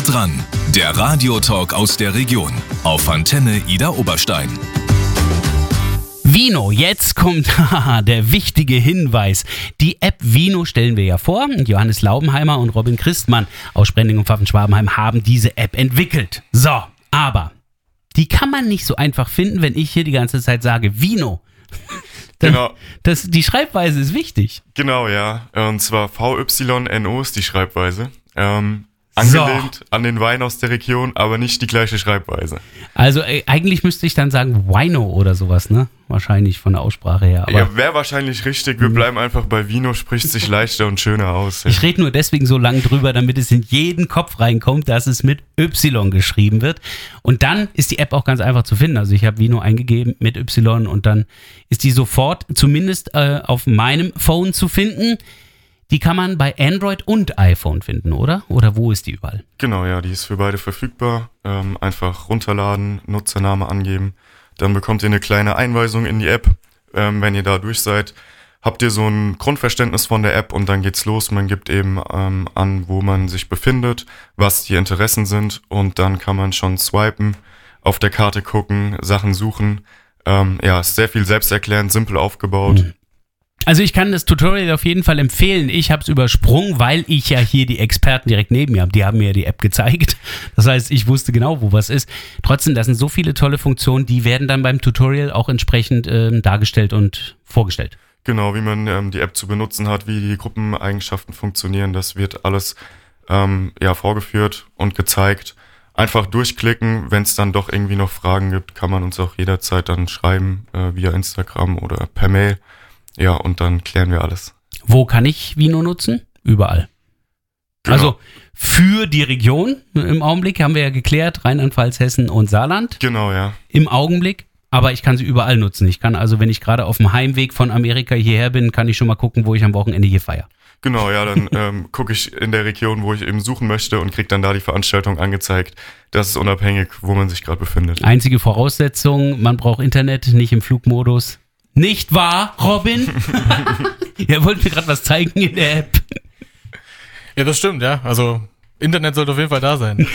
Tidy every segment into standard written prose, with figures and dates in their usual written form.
dran, der Radiotalk aus der Region auf Antenne Ida Oberstein. Vino, jetzt kommt der wichtige Hinweis. Die App Vino stellen wir ja vor. Johannes Laubenheimer und Robin Christmann aus Sprending und Pfaffen-Schwabenheim haben diese App entwickelt. So, aber die kann man nicht so einfach finden, wenn ich hier die ganze Zeit sage Vino. Genau. Die Schreibweise ist wichtig. Genau, ja. Und zwar VYNO ist die Schreibweise. Angelehnt an den Wein aus der Region, aber nicht die gleiche Schreibweise. Also eigentlich müsste ich dann sagen Wino oder sowas, ne? Wahrscheinlich von der Aussprache her. Aber ja, wäre wahrscheinlich richtig. Wir bleiben einfach bei Vino, spricht sich leichter und schöner aus. Ja. Ich rede nur deswegen so lang drüber, damit es in jeden Kopf reinkommt, dass es mit Y geschrieben wird. Und dann ist die App auch ganz einfach zu finden. Also ich habe Vino eingegeben mit Y und dann ist die sofort zumindest auf meinem Phone zu finden. Die kann man bei Android und iPhone finden, oder? Oder wo ist die überall? Genau, ja, die ist für beide verfügbar. Einfach runterladen, Nutzername angeben. Dann bekommt ihr eine kleine Einweisung in die App. Wenn ihr da durch seid, habt ihr so ein Grundverständnis von der App und dann geht's los. Man gibt eben an, wo man sich befindet, was die Interessen sind und dann kann man schon swipen, auf der Karte gucken, Sachen suchen. Ist sehr viel selbsterklärend, simpel aufgebaut. Also ich kann das Tutorial auf jeden Fall empfehlen. Ich habe es übersprungen, weil ich ja hier die Experten direkt neben mir habe. Die haben mir ja die App gezeigt. Das heißt, ich wusste genau, wo was ist. Trotzdem, das sind so viele tolle Funktionen, die werden dann beim Tutorial auch entsprechend dargestellt und vorgestellt. Genau, wie man die App zu benutzen hat, wie die Gruppeneigenschaften funktionieren, das wird alles vorgeführt und gezeigt. Einfach durchklicken, wenn es dann doch irgendwie noch Fragen gibt, kann man uns auch jederzeit dann schreiben, via Instagram oder per Mail. Ja, und dann klären wir alles. Wo kann ich Vino nutzen? Überall. Genau. Also für die Region im Augenblick haben wir ja geklärt, Rheinland-Pfalz, Hessen und Saarland. Genau, ja. Im Augenblick, aber ich kann sie überall nutzen. Ich kann also, wenn ich gerade auf dem Heimweg von Amerika hierher bin, kann ich schon mal gucken, wo ich am Wochenende hier feiere. Genau, ja, dann gucke ich in der Region, wo ich eben suchen möchte und kriege dann da die Veranstaltung angezeigt. Das ist unabhängig, wo man sich gerade befindet. Einzige Voraussetzung, man braucht Internet, nicht im Flugmodus. Nicht wahr, Robin? Ihr wollt mir gerade was zeigen in der App. Ja, das stimmt, ja. Also Internet sollte auf jeden Fall da sein.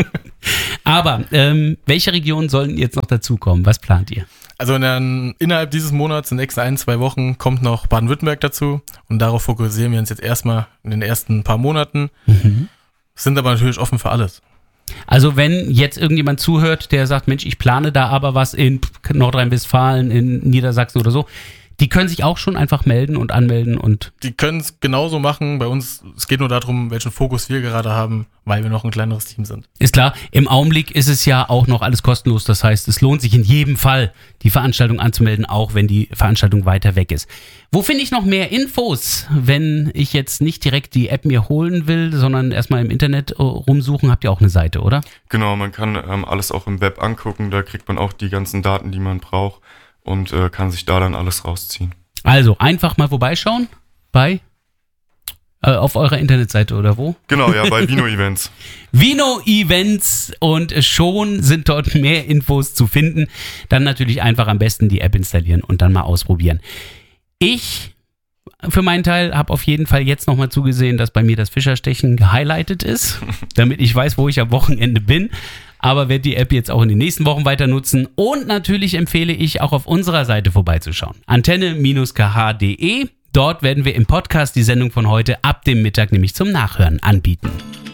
Aber welche Regionen sollen jetzt noch dazukommen? Was plant ihr? Also innerhalb dieses Monats, in den nächsten 1-2 Wochen, kommt noch Baden-Württemberg dazu. Und darauf fokussieren wir uns jetzt erstmal in den ersten paar Monaten. Sind aber natürlich offen für alles. Also wenn jetzt irgendjemand zuhört, der sagt, Mensch, ich plane da aber was in Nordrhein-Westfalen, in Niedersachsen oder so, die können sich auch schon einfach melden und anmelden und... Die können es genauso machen. Bei uns, es geht nur darum, welchen Fokus wir gerade haben, weil wir noch ein kleineres Team sind. Ist klar, im Augenblick ist es ja auch noch alles kostenlos. Das heißt, es lohnt sich in jedem Fall, die Veranstaltung anzumelden, auch wenn die Veranstaltung weiter weg ist. Wo finde ich noch mehr Infos, wenn ich jetzt nicht direkt die App mir holen will, sondern erstmal im Internet rumsuchen? Habt ihr auch eine Seite, oder? Genau, man kann alles auch im Web angucken. Da kriegt man auch die ganzen Daten, die man braucht. Und kann sich da dann alles rausziehen. Also einfach mal vorbeischauen auf eurer Internetseite oder wo? Genau, ja, bei Vino Events. Vino Events und schon sind dort mehr Infos zu finden. Dann natürlich einfach am besten die App installieren und dann mal ausprobieren. Ich für meinen Teil habe auf jeden Fall jetzt nochmal zugesehen, dass bei mir das Fischerstechen gehighlightet ist, damit ich weiß, wo ich am Wochenende bin. Aber werde die App jetzt auch in den nächsten Wochen weiter nutzen. Und natürlich empfehle ich auch auf unserer Seite vorbeizuschauen. Antenne-kh.de. Dort werden wir im Podcast die Sendung von heute ab dem Mittag nämlich zum Nachhören anbieten.